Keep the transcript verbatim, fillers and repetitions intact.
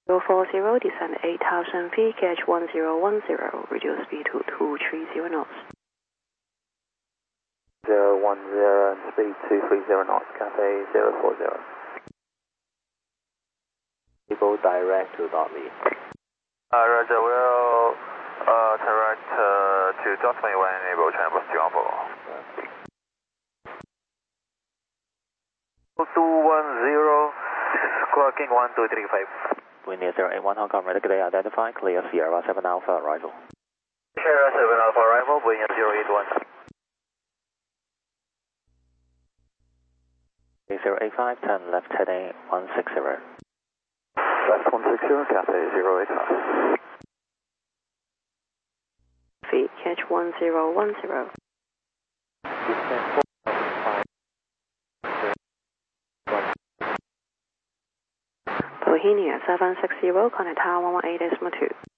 zero four zero, descend eight thousand feet, catch one zero one zero, reduce speed to two three zero knots. zero one zero, speed two three zero knots, Cathay zero four zero. People direct to Dolly. Uh, Roger, we'll uh, direct uh, to Dotman when enable channel Stiambo. two one zero, clocking one two three five. Wind near zero eight one Hong Kong, ready to identify, clear Sierra seven Alpha arrival. Sierra seven Alpha arrival, Wind zero eight one. zero eight five, ten left heading one six zero. Left one six zero, Cathay zero eight five. Feet, catch one zero one zero. Bohemia seven six zero, connect tower one one eight decimal two.